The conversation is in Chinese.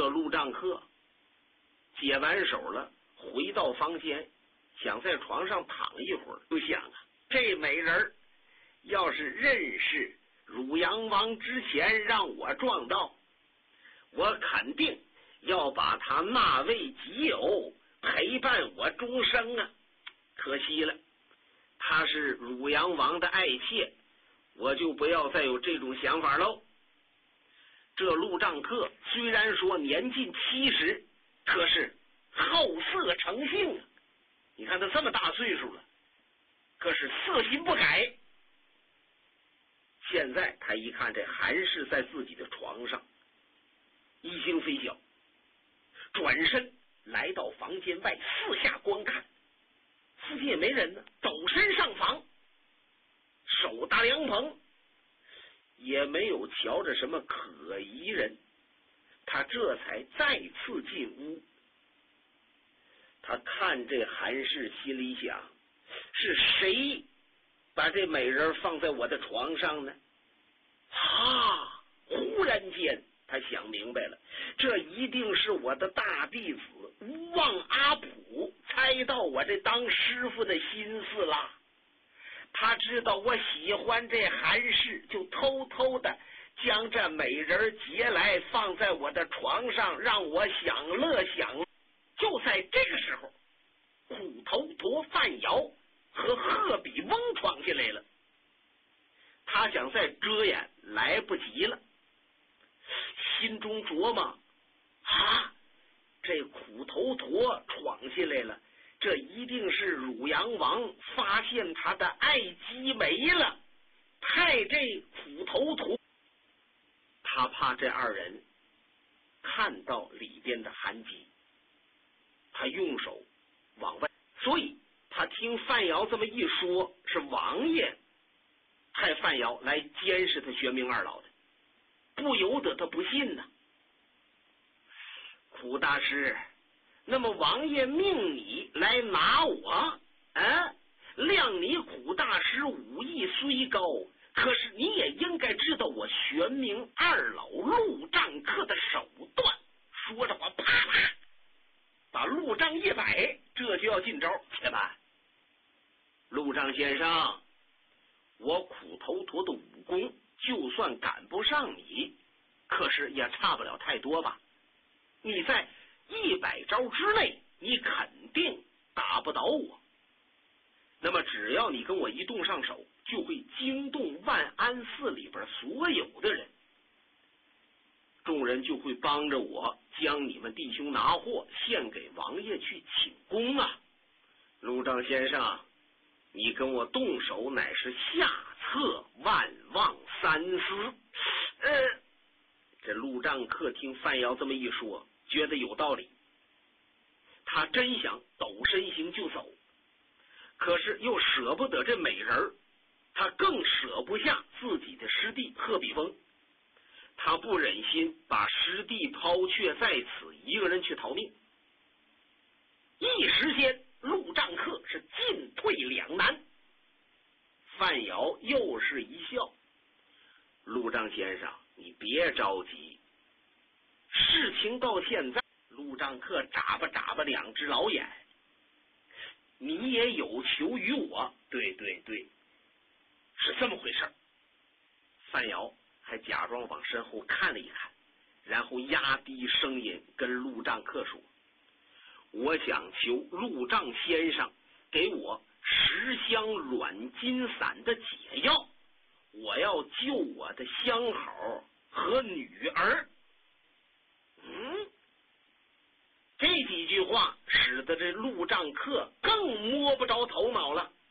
这陆丈客解完手了，回到房间，想在床上躺一会儿，就想啊，这美人要是认识汝阳王之前让我撞到，我肯定要把他纳为己有，陪伴我终生啊！可惜了，他是汝阳王的爱妾，我就不要再有这种想法喽。这陆丈客虽然说年近70，可是好色成性啊！你看他这么大岁数了，可是色心不改。现在他一看这韩氏在自己的床上，一心非笑，转身来到房间外四下观看，附近也没人呢，走身上房，手搭凉棚，也没有瞧着什么可疑人，他这才再次进屋。他看这韩氏，心里想，是谁把这美人放在我的床上呢？啊！忽然间他想明白了，这一定是我的大弟子吴望阿普猜到我这当师傅的心思了。他知道我喜欢这韩氏，就偷偷的将这美人劫来放在我的床上，让我享乐享乐。就在这个时候，虎头陀范瑶和鹤比翁闯进来了。他想再遮掩，来不及了，心中琢磨啊，这虎头陀闯进来了，这一定是汝阳王发现他的爱姬没了，派这虎头陀。他怕这二人看到里边的韩姬，他用手往外，所以他听范瑶这么一说，是王爷派范瑶来监视他玄冥二老的，不由得他不信呢。苦大师，那么王爷命你来拿我，谅你苦大师武艺虽高，可是你也应该知道我玄冥二老陆丈客的手段。说着话，啪啪把陆丈一摆，这就要进招。且慢，陆丈先生，我苦头陀的武功就算赶不上你，可是也差不了太多吧？你在100招之内，你肯定打不倒我。那么只要你跟我一动上手，就会惊动万安寺里边所有的人，众人就会帮着我将你们弟兄拿货献给王爷去请功啊！陆丈先生，你跟我动手乃是下策万望三思。这陆丈客听范瑶这么一说，觉得有道理，他真想抖身形就走，可是又舍不得这美人，他更舍不下自己的师弟鹤比翁，他不忍心把师弟抛却在此，一个人去逃命。一时间陆丈客是进退两难。范瑶又是一笑，陆丈先生，你别着急，事情到现在，陆丈客眨巴眨巴两只老眼，你也有求于我。对对对，是这么回事。范瑶还假装往身后看了一看，然后压低声音跟陆丈客说，我想求陆丈先生给我10香软筋散的解药，我要救我的相好和女儿。这几句话使得这陆丈客更摸不着头脑了。